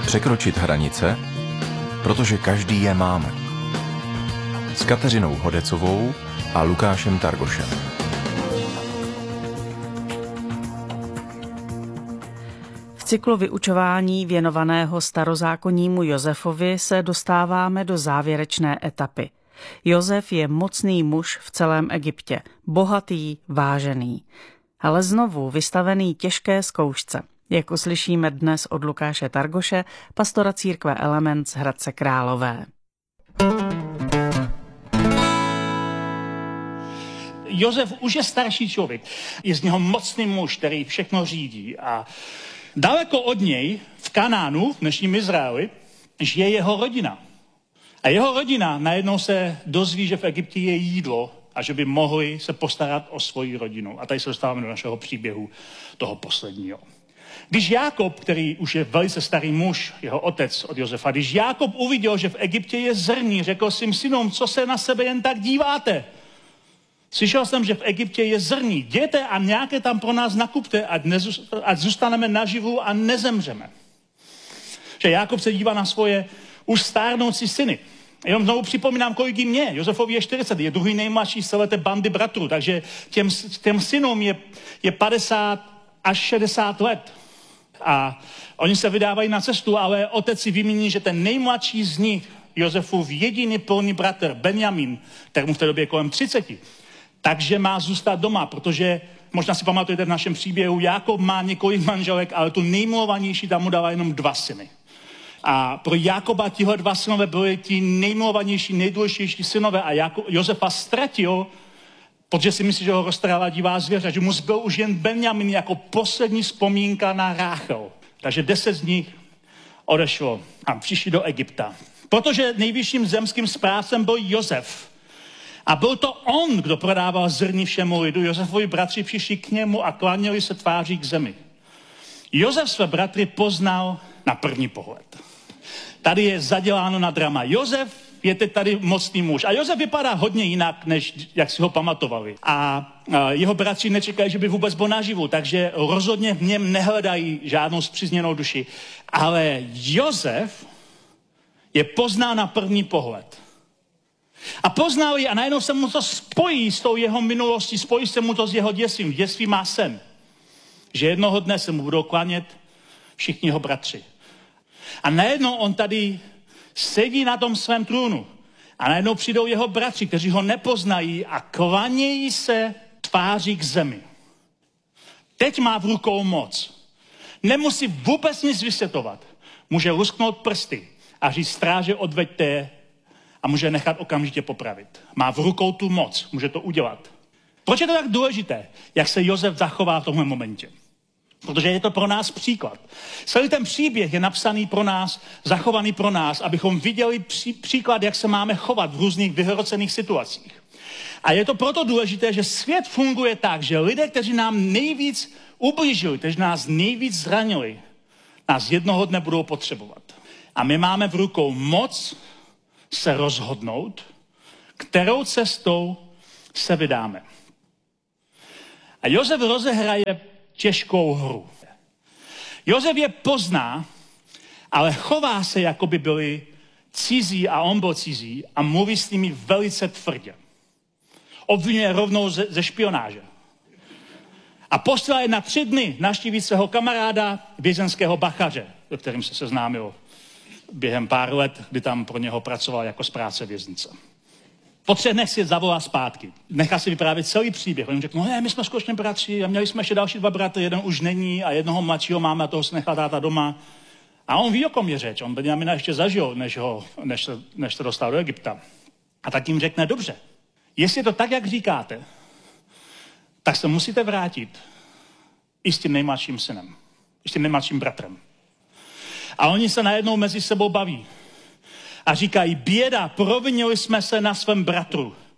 Překročit hranice, protože každý je máme. S Kateřinou Hodecovou a Lukášem Targošem. V cyklu vyučování věnovaného starozákonnímu Josefovi se dostáváme do závěrečné etapy. Josef je mocný muž v celém Egyptě, bohatý, vážený, ale znovu vystavený těžké zkoušce. Jak uslyšíme dnes od Lukáše Targoše, pastora církve Element z Hradce Králové. Josef už je starší člověk. Je z něho mocný muž, který všechno řídí. A daleko od něj, v Kanánu, v dnešním Izraeli, žije jeho rodina. A jeho rodina najednou se dozví, že v Egyptě je jídlo a že by mohli se postarat o svoji rodinu. A tady se dostáváme do našeho příběhu, toho posledního. Když Jákob, který už je velice starý muž, jeho otec od Josefa, když Jákob uviděl, že v Egyptě je zrní, řekl svým synům, co se na sebe jen tak díváte? Slyšel jsem, že v Egyptě je zrní. Jděte a nějaké tam pro nás nakupte, ať zůstaneme naživu a nezemřeme. Že Jákob se dívá na svoje už stárnoucí syny. Jenom znovu připomínám, kolik jim je. Josefovi je 40, je druhý nejmladší z celé té bandy bratrů, takže těm synům je 50 až 60 let. A oni se vydávají na cestu, ale otec si vymění, že ten nejmladší z nich, Josefův jediný plný bratr, Benjamin, kterému v té době je kolem 30, takže má zůstat doma, protože možná si pamatujete v našem příběhu, Jákob má několik manželek, ale tu nejmilovanější tam mu dala jenom 2 syny. A pro Jákoba tihle 2 synové byli ti nejmilovanější, nejdůležitější synové a Josefa ztratil, protože si myslí, že ho roztrhla divá zvěř, že mu zbyl už jen Benjamin jako poslední vzpomínka na Ráchel. Takže 10 z nich odešlo a přišli do Egypta. Protože nejvyšším zemským správcem byl Josef. A byl to on, kdo prodával zrní všemu lidu. Josefovi bratři přišli k němu a klaněli se tváří k zemi. Josef své bratry poznal na první pohled. Tady je zaděláno na drama. Josef je teď tady mocný muž. A Josef vypadá hodně jinak, než jak si ho pamatovali. A jeho bratři nečekají, že by vůbec byl naživu, takže rozhodně v něm nehledají žádnou spřízněnou duši. Ale Josef je pozná na první pohled. A poznal ji a najednou se mu to spojí s tou jeho minulostí, spojí se mu to s jeho dětstvím. V dětství má sen, že jednoho dne se mu budou klanět všichni jeho bratři. A najednou on tady sedí na tom svém trůnu. A najednou přijdou jeho bratři, kteří ho nepoznají a klanějí se tváří k zemi. Teď má v rukou moc. Nemusí vůbec nic vysvětlovat. Může lusknout prsty a říct stráže odveďte a může nechat okamžitě popravit. Má v rukou tu moc, může to udělat. Proč je to tak důležité, jak se Josef zachová v tomhle momentě? Protože je to pro nás příklad. Celý ten příběh je napsaný pro nás, zachovaný pro nás, abychom viděli příklad, jak se máme chovat v různých vyhrocených situacích. A je to proto důležité, že svět funguje tak, že lidé, kteří nám nejvíc ublížili, kteří nás nejvíc zranili, nás jednoho dne budou potřebovat. A my máme v rukou moc se rozhodnout, kterou cestou se vydáme. A Josef rozehraje těžkou hru. Josef je pozná, ale chová se, jako by byli cizí a on byl cizí a mluví s nimi velice tvrdě. Obvinuje rovnou ze špionáže. A posílá je na 3 dny navštívit svého kamaráda, vězenského bachaře, do kterým se seznámil během pár let, kdy tam pro něho pracoval jako správce věznice. Po 3 dnech si je zavolá zpátky. Nechá si vyprávět celý příběh. On řekl, my jsme skutečně bratři a měli jsme ještě další 2 bratry, jeden už není a jednoho mladšího máme a toho se nechal táta doma. A on ví, o kom je řeč. On Benjamina ještě zažil, než se dostal do Egypta. A tak jim řekne, dobře, jestli je to tak, jak říkáte, tak se musíte vrátit i s tím nejmladším synem, i s tím nejmladším bratrem. A oni se najednou mezi sebou baví. A říkají, běda, provinili jsme se na svém bratru.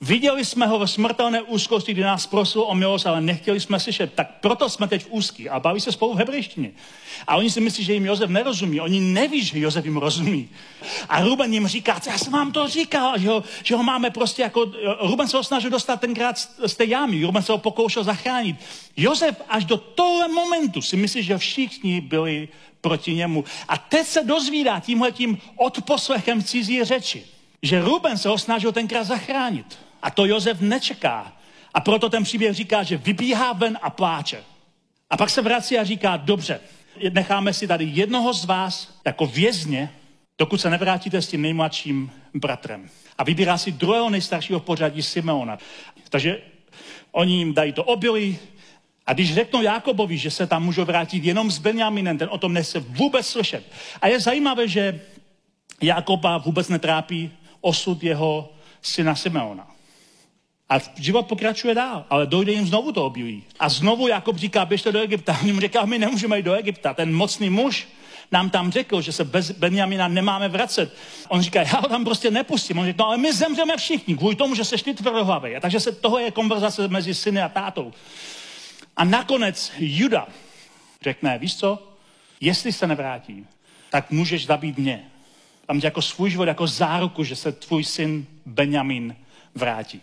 Viděli jsme ho ve smrtelné úzkosti, kdy nás prosil o milost, ale nechtěli jsme slyšet. Tak proto jsme teď v úzký a baví se spolu v hebrejštině. A oni si myslí, že jim Josef nerozumí. Oni neví, že Josef jim rozumí. A Ruben jim říká, já jsem vám to říkal, že ho máme prostě jako... Ruben se ho snažil dostat tenkrát z té jámy. Ruben se ho pokoušel zachránit. Josef až do tohle momentu si myslí, že všichni byli proti němu. A teď se dozvídá tímhletím odposlechem cizí řeči, že Ruben se ho snažil tenkrát zachránit. A to Josef nečeká. A proto ten příběh říká, že vybíhá ven a pláče. A pak se vrací a říká, dobře, necháme si tady jednoho z vás jako vězně, dokud se nevrátíte s tím nejmladším bratrem. A vybírá si druhého nejstaršího v pořadí Simeona. Takže oni jim dají to obilí a když řeknou Jákobovi, že se tam můžou vrátit jenom s Benjaminem, ten o tom nechce vůbec slyšet. A je zajímavé, že Jákoba vůbec netrápí osud jeho syna Simeona. A život pokračuje dál, ale dojde jim znovu to obilí. A znovu Jakob říká, běžte do Egypta. On jim říká, my nemůžeme jít do Egypta. Ten mocný muž nám tam řekl, že se bez Benjamina nemáme vracet. On říká, já ho tam prostě nepustím. On říká, no ale my zemřeme všichni, kvůli tomu, že se šli tvrdohlavě. Takže tohle je konverzace mezi syny a tátou. A nakonec Juda řekne, víš co, jestli se nevrátí, tak můžeš zabít mě. Tam jako svůj život, jako záruku, že se tvůj syn Benjamin vrátí.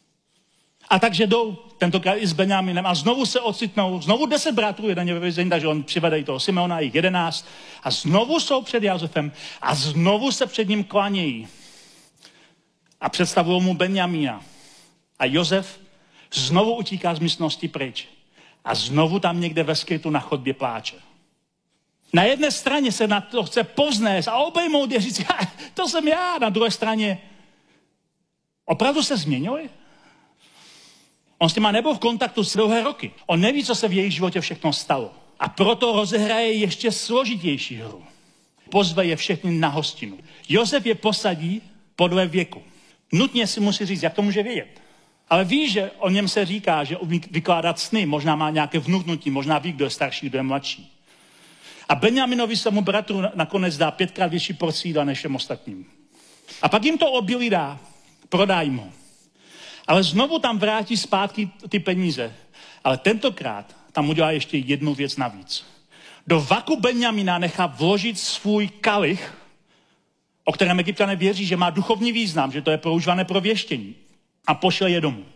A takže jdou tentokrát i s Benjaminem a znovu se ocitnou, znovu 10 bratrů, jeden je ve vězení, takže on přivede i toho Simeona, jich 11 a znovu jsou před Josefem a znovu se před ním klanějí a představují mu Benjamina. A Josef znovu utíká z místnosti pryč a znovu tam někde ve skrytu na chodbě pláče. Na jedné straně se na to chce povznést a obejmout je říct, to jsem já, na druhé straně opravdu se změnili? On s těma nebyl v kontaktu s dlouhé roky. On neví, co se v jejich životě všechno stalo. A proto rozehraje ještě složitější hru. Pozve je všechny na hostinu. Josef je posadí podle věku. Nutně si musí říct, jak to může vědět. Ale ví, že o něm se říká, že umí vykládat sny, možná má nějaké vnuknutí, možná ví, kdo je starší, kdo je mladší. A Benjaminovi se mu bratru nakonec dá 5krát větší porcí jídla než všem ostatním. A pak jim to obilí dá, prodají mu. Ale znovu tam vrátí zpátky ty peníze. Ale tentokrát tam udělá ještě jednu věc navíc. Do vaku Benjamina nechá vložit svůj kalich, o kterém Egypťané věří, že má duchovní význam, že to je používané pro věštění. A pošle je domů.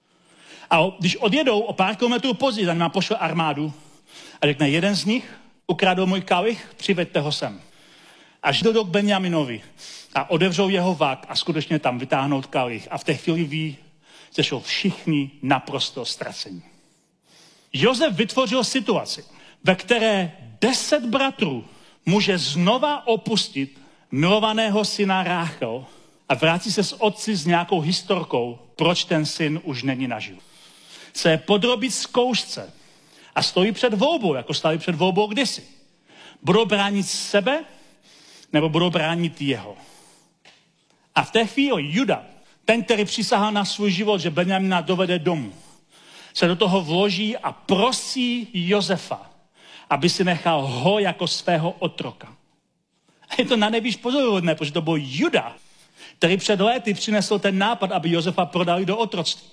A když odjedou o pár kilometrů později, za nima pošle armádu a řekne, jeden z nich ukradl můj kalich, přiveďte ho sem. Až jdou k Benjaminovi a otevřou jeho vak a skutečně tam vytáhnou kalich. A v té chvíli ví, že jsou všichni naprosto ztracení. Josef vytvořil situaci, ve které 10 bratrů může znova opustit milovaného syna Ráchel a vrátí se s otci s nějakou historkou, proč ten syn už není naživu. Se je podrobit zkoušce a stojí před volbou, jako stáli před volbou kdysi. Budou bránit sebe, nebo budou bránit jeho. A v té chvíli Juda, ten, který přísahal na svůj život, že Benjamina dovede domů, se do toho vloží a prosí Josefa, aby si nechal ho jako svého otroka. A je to na nejvíc pozoruhodné, protože to byl Juda, který před léty přinesl ten nápad, aby Josefa prodali do otroctví.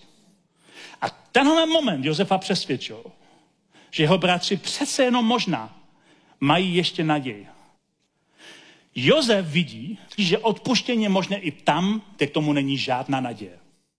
A tenhle moment Josefa přesvědčil, že jeho bratři přece jenom možná mají ještě naději. Josef vidí, že odpuštění je možné i tam, kde k tomu není žádná naděje.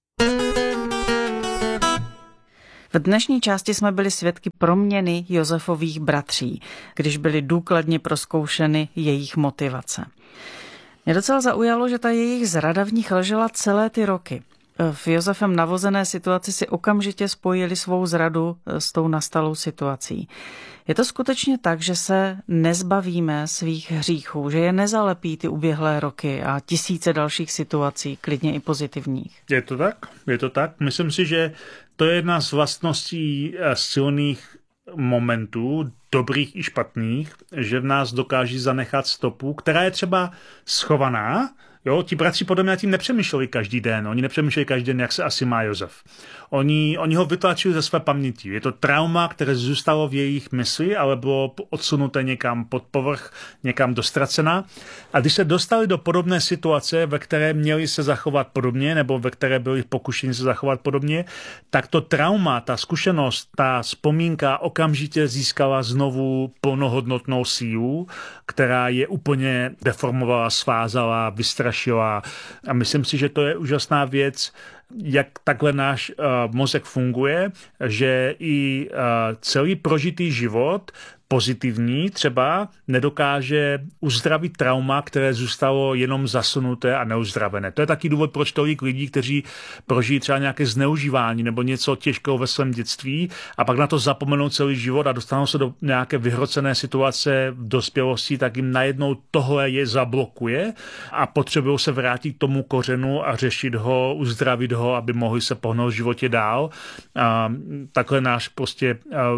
V dnešní části jsme byli svědky proměny Josefových bratří, když byly důkladně prozkoušeny jejich motivace. Mě docela zaujalo, že ta jejich zrada v nich ležela celé ty roky. V Josefem navozené situaci si okamžitě spojili svou zradu s tou nastalou situací. Je to skutečně tak, že se nezbavíme svých hříchů, že je nezalepí ty uběhlé roky a tisíce dalších situací, klidně i pozitivních? Je to tak. Myslím si, že to je jedna z vlastností silných momentů, dobrých i špatných, že v nás dokáží zanechat stopu, která je třeba schovaná, Jo, ti bratři podle mě tím nepřemýšleli každý den. Oni nepřemýšleli každý den, jak se asi má Josef. Oni ho vytlačili ze své paměti. Je to trauma, které zůstalo v jejich mysli, ale bylo odsunuté někam pod povrch, někam dostracena. A když se dostali do podobné situace, ve které měli se zachovat podobně, nebo ve které byli pokušeni se zachovat podobně, tak to trauma, ta zkušenost, ta vzpomínka okamžitě získala znovu plnohodnotnou sílu, která je úplně deformovala, svázala, vystrašila. A myslím si, že to je úžasná věc, jak takhle náš mozek funguje, že i celý prožitý život pozitivní třeba nedokáže uzdravit trauma, které zůstalo jenom zasunuté a neuzdravené. To je taky důvod, proč tolik lidí, kteří prožijí třeba nějaké zneužívání nebo něco těžkého ve svém dětství a pak na to zapomenou celý život a dostanou se do nějaké vyhrocené situace v dospělosti, tak jim najednou tohle je zablokuje a potřebují se vrátit k tomu kořenu a řešit ho, uzdravit ho, aby mohli se pohnout v životě dál. A takhle náš prostě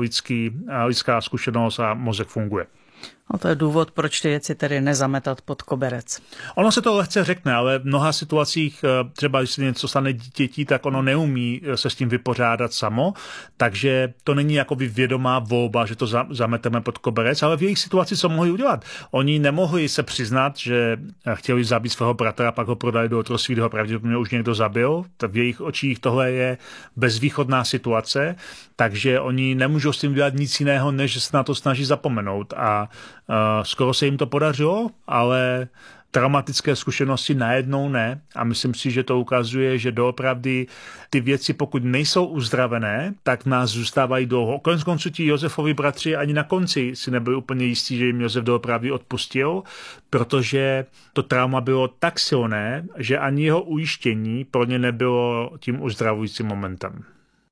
lidská zkušenost a mozek funguje. No to je důvod, proč ty věci tedy nezametat pod koberec. Ono se to lehce řekne, ale v mnoha situacích, třeba když se něco stane dítěti, tak ono neumí se s tím vypořádat samo, takže to není jakoby vědomá volba, že to zameteme pod koberec, ale v jejich situaci co mohli udělat? Oni nemohli se přiznat, že chtěli zabít svého bratra a pak ho prodali do otroctví, ho pravděpodobně už někdo zabil. V jejich očích tohle je bezvýchodná situace, takže oni nemůžou s tím dělat nic jiného, než se na to snaží zapomenout a skoro se jim to podařilo, ale traumatické zkušenosti najednou ne. A myslím si, že to ukazuje, že doopravdy ty věci, pokud nejsou uzdravené, tak v nás zůstávají dlouho. Konec konců ti Josefovi bratři ani na konci si nebyli úplně jistí, že jim Josef doopravdy odpustil, protože to trauma bylo tak silné, že ani jeho ujištění pro ně nebylo tím uzdravujícím momentem.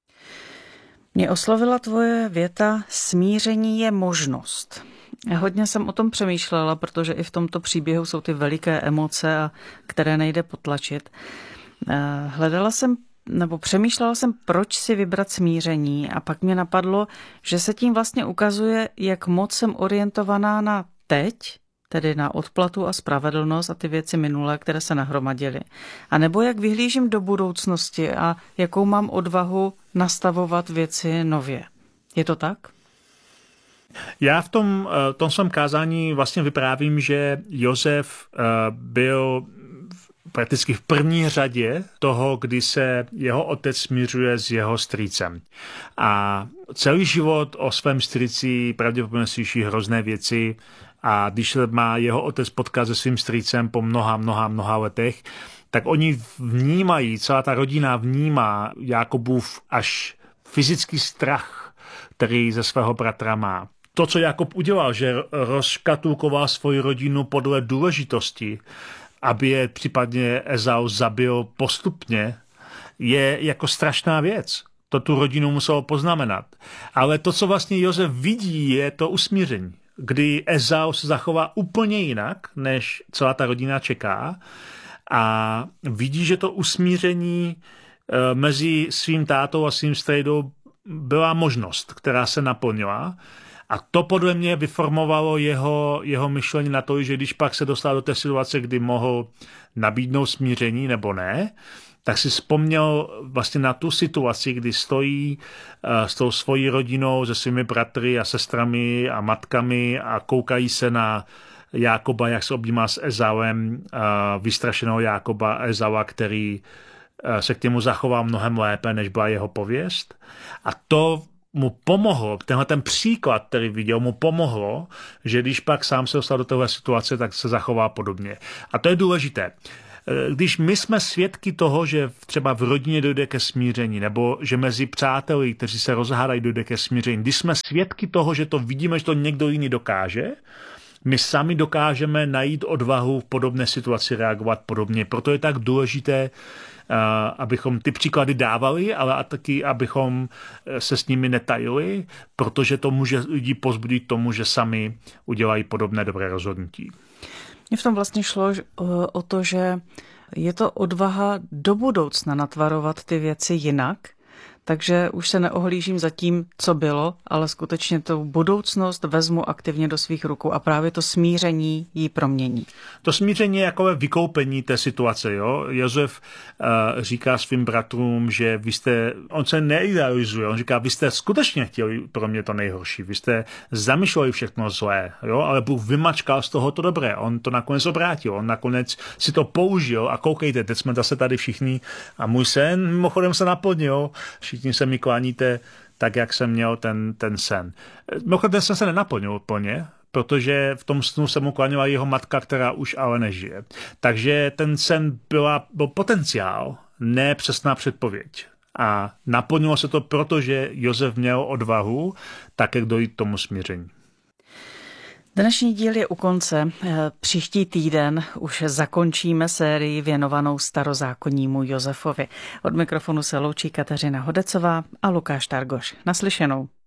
Mě oslovila tvoje věta: smíření je možnost. Hodně jsem o tom přemýšlela, protože i v tomto příběhu jsou ty veliké emoce, které nejde potlačit. Přemýšlela jsem, proč si vybrat smíření, a pak mě napadlo, že se tím vlastně ukazuje, jak moc jsem orientovaná na teď, tedy na odplatu a spravedlnost a ty věci minulé, které se nahromadily. A nebo jak vyhlížím do budoucnosti a jakou mám odvahu nastavovat věci nově. Je to tak? Já v tom svém kázání vlastně vyprávím, že Josef byl prakticky v první řadě toho, kdy se jeho otec smířuje s jeho strýcem. A celý život o svém strýci pravděpodobně slyší hrozné věci a když se má jeho otec potkat se svým strýcem po mnoha letech, tak oni vnímají, celá ta rodina vnímá Jakobův až fyzický strach, který ze svého bratra má. To, co Jakob udělal, že rozškatulkoval svoji rodinu podle důležitosti, aby je případně Ezau zabil postupně, je jako strašná věc. To tu rodinu muselo poznamenat. Ale to, co vlastně Josef vidí, je to usmíření, kdy Ezau se zachová úplně jinak, než celá ta rodina čeká, a vidí, že to usmíření mezi svým tátou a svým strejdou byla možnost, která se naplnila. A to podle mě vyformovalo jeho myšlení na to, že když pak se dostal do té situace, kdy mohl nabídnout smíření nebo ne, tak si vzpomněl vlastně na tu situaci, kdy stojí s tou svojí rodinou, se svými bratry a sestrami a matkami a koukají se na Jákoba, jak se objímá s Ezauem, vystrašeného Jákoba, Ezaua, který se k němu zachoval mnohem lépe, než byla jeho pověst. A to mu pomohlo, ten příklad, který viděl, mu pomohlo, že když pak sám se dostal do téhle situace, tak se zachová podobně. A to je důležité. Když my jsme svědky toho, že třeba v rodině dojde ke smíření, nebo že mezi přáteli, kteří se rozhádají, dojde ke smíření, když jsme svědky toho, že to vidíme, že to někdo jiný dokáže, my sami dokážeme najít odvahu v podobné situaci reagovat podobně. Proto je tak důležité, abychom ty příklady dávali, ale taky, abychom se s nimi netajili, protože to může lidi pozbudit tomu, že sami udělají podobné dobré rozhodnutí. Mně v tom vlastně šlo o to, že je to odvaha do budoucna natvarovat ty věci jinak, takže už se neohlížím za tím, co bylo, ale skutečně tu budoucnost vezmu aktivně do svých rukou a právě to smíření ji promění. To smíření je jako vykoupení té situace. Jo? Josef říká svým bratrům, že on se neidealizuje, on říká, vy jste skutečně chtěli pro mě to nejhorší, vy jste zamýšleli všechno zlé, jo? Ale Bůh vymačkal z toho to dobré, on to nakonec obrátil, on nakonec si to použil a koukejte, teď jsme zase tady všichni a můj sen mimochodem se naplnil, všichni se mi kláníte tak, jak jsem měl ten sen. Mimochodem ten sen se nenaplnil plně, protože v tom snu se mu kláněla jeho matka, která už ale nežije. Takže ten sen byl potenciál, ne přesná předpověď. A naplnilo se to proto, že Josef měl odvahu tak, jak dojít tomu smíření. Dnešní díl je u konce. Příští týden už zakončíme sérii věnovanou starozákonnímu Josefovi. Od mikrofonu se loučí Kateřina Hodecová a Lukáš Targoš. Naslyšenou.